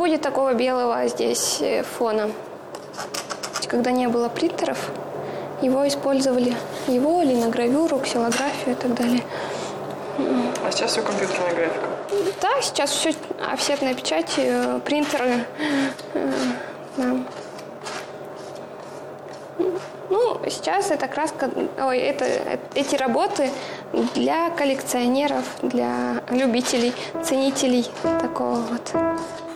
будет такого белого здесь фона. Когда не было принтеров, его использовали. Его, линогравюру, ксилографию и так далее. А сейчас все компьютерная графика? Да, сейчас все офсетная печать, принтеры. Да. Ну, сейчас это краска, эти работы для коллекционеров, для любителей, ценителей такого вот